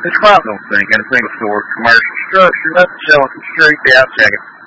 This crop don't sink in a single story commercial structure. Let's show us some street gas jacket.